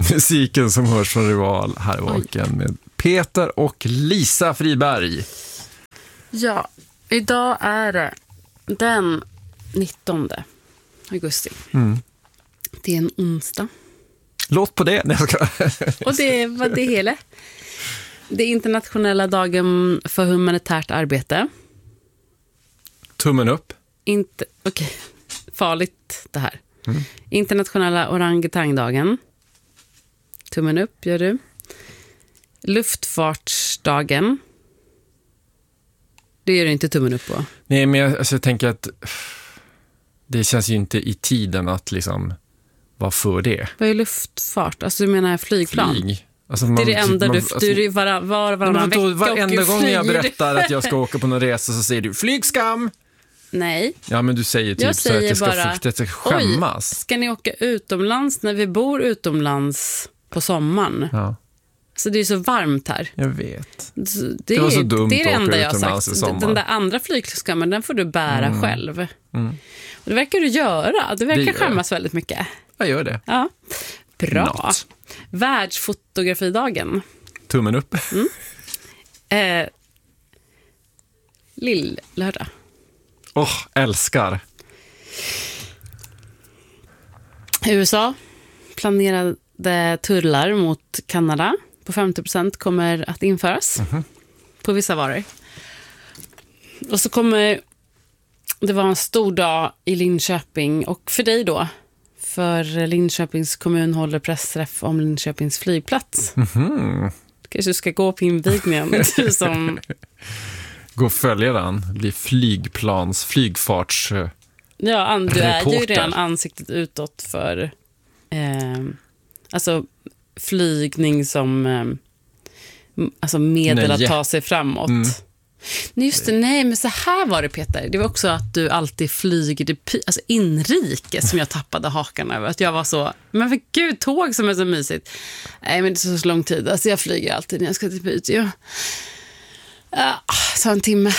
Musiken som hörs från Rival här i Vaken med Peter och Lisa Friberg. Ja, idag är det den 19 augusti. Det är en onsdag. Låt på det. Nej, jag ska... Och det var det hela. Det är internationella dagen för humanitärt arbete. Tummen upp. Okej, farligt det här. Internationella orangutangdagen. Tummen upp, gör du. Luftfartsdagen. Det gör du inte tummen upp på. Nej, men jag tänker att det känns ju inte i tiden att liksom vara för det. Vad är luftfart? Alltså du menar flygplan? Flyg. Alltså, det är det enda du varannan vecka varenda gång flyger. jag berättar att jag ska åka på någon resa så säger du flygskam. Nej. Ja, men du säger typ så att jag ska skämmas. Ska ni åka utomlands när vi bor utomlands på sommaren? Ja. Så det är så varmt här. Jag vet. Det var så dumt det är det att åka enda jag har utomlands i sagt. sommar. Den där andra flygskammen, den får du bära själv. Och det verkar du göra. Du verkar skämmas väldigt mycket. Jag gör det. Ja. Bra. Not. Världsfotografidagen. Tummen upp. Lillördag. Älskar. USA planerade tullar mot Kanada på 50% kommer att införas på vissa varor. Och så kommer det vara en stor dag i Linköping och för dig då. För Linköpings kommun håller pressträff om Linköpings flygplats. Kanske du ska gå på invigningen. Du som... Gå och följa den. Bli flygfarts... Ja, du är ju reporter. redan ansiktet utåt för alltså flygning som alltså medel att ta sig framåt. Just det, nej, men så här var det, Peter. Det var också att du alltid flyger alltså inrikes som jag tappade hakan över. Att jag var så, men för gud, tåg som är så mysigt. Nej, men det är så lång tid. Alltså jag flyger alltid när jag ska till Piteå. Så en timme.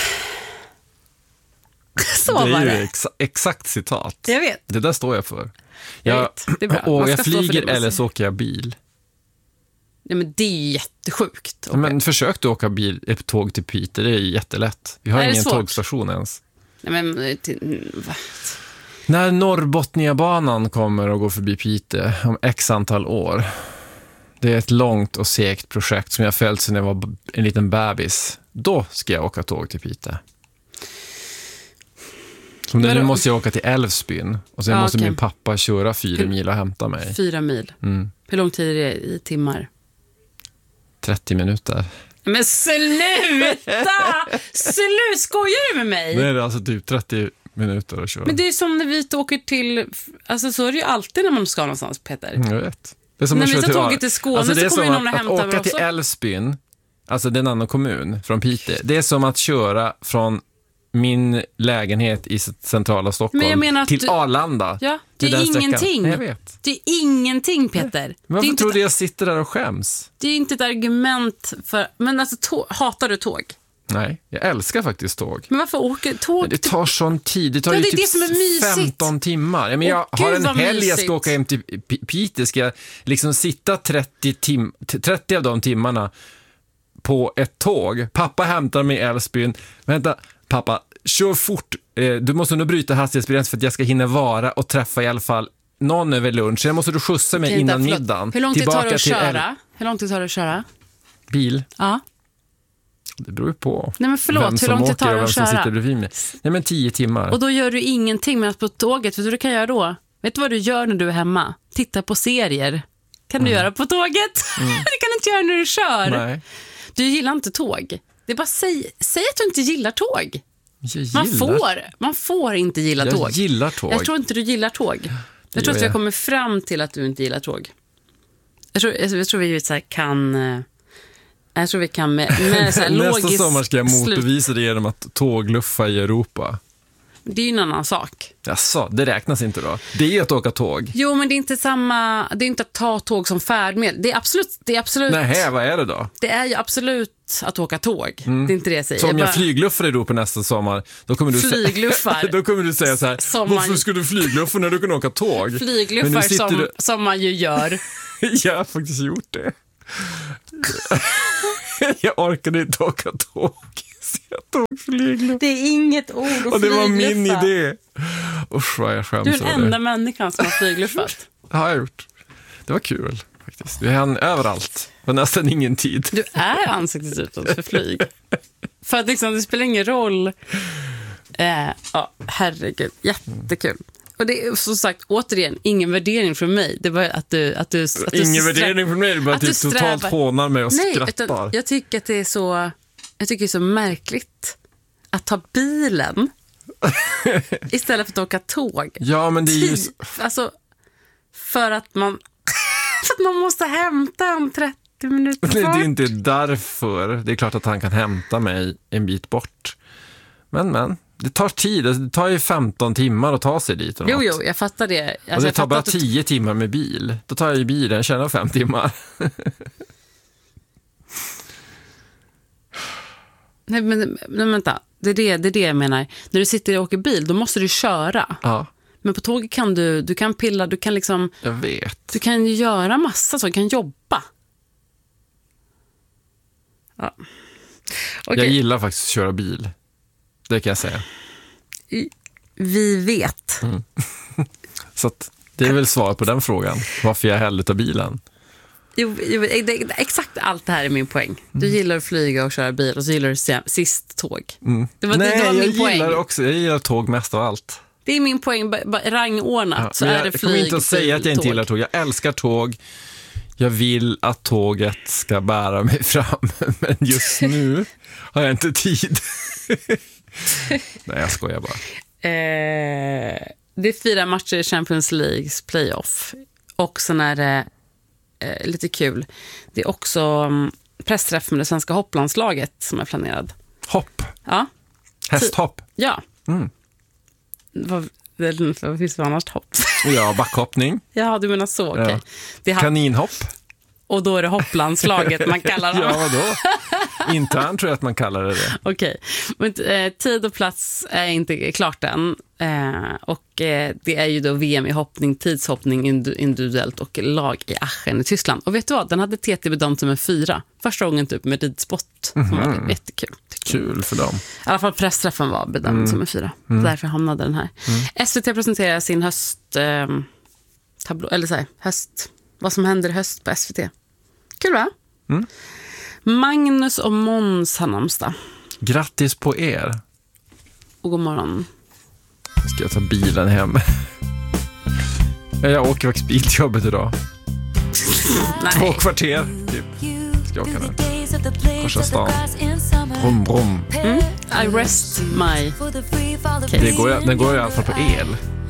Så det är var ju exakt citat. Jag vet. Det där står jag för. Jag vet. Det är bra. Och jag flyger eller så åker jag bil. Ja, men det är jättesjukt. Okay. Men försök du åka tåg till Piteå, det är jättelätt. Vi har ingen tågstation ens. Nej, men när Norrbotniabanan kommer och går förbi Piteå om x antal år. Det är ett långt och segt projekt som jag följt sedan jag var en liten bebis. Då ska jag åka tåg till Piteå. Som nu måste jag åka till Älvsbyn och sen måste min pappa köra 4 mil och hämta mig. 4 mil? Hur lång tid är det i timmar? 30 minuter. Men sluta! Skojar du med mig? Det är alltså typ 30 minuter att köra. Men det är som när vi åker till... Alltså så är det ju alltid när man ska någonstans, Peter. Jag vet. Det är som när vi tar tåget till Skåne alltså, så kommer någon och hämtar mig också. Att åka till Älvsbyn, alltså den andra kommun från Piteå, det är som att köra från min lägenhet i centrala Stockholm till Arlanda. Ja, det är ingenting. Nej, jag vet. Det är ingenting, Peter. Varför tror du jag sitter där och skäms? Det är inte ett argument för... Men alltså, hatar du tåg? Nej, jag älskar faktiskt tåg. Men varför åker tåg? Det tar sån tid. Det tar ju typ 15 timmar. Men jag har en helg jag ska åka hem till Piteå. Ska jag liksom sitta 30 av de timmarna på ett tåg. Pappa hämtar mig i Älvsbyn. Vänta, pappa, kör fort. Du måste nog bryta hastighetsbegränsningen för att jag ska hinna vara och träffa i alla fall någon över lunch. Sen måste du skjutsa mig innan middagen. Hur långt tid tar det att köra? Hur långt tid tar det att köra? Bil? Ja. Det beror ju på. Nej, men förlåt, hur långt tid tar det att köra? Nej, men 10 timmar. Och då gör du ingenting med att på tåget. Vet du vad du kan göra då? Vet du vad du gör när du är hemma? Titta på serier. Kan du göra på tåget? Det kan du inte göra när du kör. Nej. Du gillar inte tåg. Det är bara säg att du inte gillar tåg. Man får inte gilla tåg. Jag gillar tåg. Jag tror inte du gillar tåg. Jag tror att jag kommer fram till att du inte gillar tåg. Jag tror vi så här kan... Jag tror vi kan med så här Nästa sommar ska jag motbevisa det genom att tågluffa i Europa. Det är ju en annan sak. Jaså, det räknas inte då? Det är ju att åka tåg. Jo, men det är inte samma... Det är inte att ta tåg som färdmedel. Det är absolut... Nej, vad är det då? Det är ju absolut att åka tåg. Det är inte det jag säger. Så om jag flygluffar i Europa nästa sommar, då kommer du säga så här, varför ska du flygluffa när du kan åka tåg? Flygluffar som man ju gör. Jag har faktiskt gjort det. Jag orkade inte åka tåg. Så jag tog flygluff. Det är inget ord att flygluffa. Och det var min idé. Usch, vad jag skäms. Du är den enda människan som har flygluffat. Det har jag gjort. Det var kul faktiskt. Vi hann överallt. För nästan ingen tid. Du är ansiktet utåt för flyg. För att liksom, det spelar ingen roll. Herregud, jättekul. Och det är som sagt, återigen, ingen värdering från mig. Det var att du ingen värdering från mig, det var att du totalt hånar mig och skrattar. Jag tycker att det är så... Jag tycker det är så märkligt att ta bilen istället för att åka tåg. Ja, men det är ju... Alltså, för att man måste hämta om 30 minuter bort. Det är inte därför. Det är klart att han kan hämta mig en bit bort. Men, det tar tid. Det tar ju 15 timmar att ta sig dit. Jo, jag fattar det. Alltså, och det tar bara 10 timmar med bil. Då tar jag ju bilen, tjänar 5 timmar. Nej, men vänta. Det är det jag menar. När du sitter och åker bil, då måste du köra. Ja. Men på tåget kan du kan pilla, du kan liksom... Jag vet. Du kan ju göra massa så, du kan jobba. Ja. Okay. Jag gillar faktiskt att köra bil. Det kan jag säga. Vi vet. Så att det är väl svar på den frågan. Varför jag hellre tar bilen. Jo, exakt allt det här är min poäng. Du gillar att flyga och köra bil och så gillar du sist tåg. Det var min poäng. Jag gillar tåg mest av allt. Det är min poäng, rangordnat. Så är det flyg. Jag kommer inte att säga att jag inte gillar tåg. Jag älskar tåg. Jag vill att tåget ska bära mig fram. Men just nu har jag inte tid. Nej, jag skojar bara. Det är 4 matcher i Champions Leagues playoff. Och sen är det lite kul. Det är också pressträff med det svenska hopplandslaget som är planerad. Hopp? Ja. Hästhopp? Ja. Vad finns det annars hopp? Ja, backhoppning. Ja, du menar så, okej. Ja. Kaninhopp. Och då är det hopplandslaget man kallar det. Ja, vadå? Intern tror jag att man kallar det. Okej. Men tid och plats är inte klart än. Och det är ju då VM i hoppning, tidshoppning individuellt och lag i Aachen i Tyskland. Och vet du vad? Den hade TT bedömt som en 4. Första gången typ med ridspott. Som var jättekul. Kul för dem. I alla fall pressträffen var bedömd som en 4. Därför hamnade den här. SVT presenterar sin höst, vad som händer i höst på SVT. Kul, va? Magnus och Måns har namnsdag. Grattis på er. Och god morgon. Ska jag ta bilen hem? Jag åker faktiskt bil till jobbet idag. 2 kvarter typ. Ska jag åka där. Första stan. Brom. I rest my case. Den går i alla fall på el.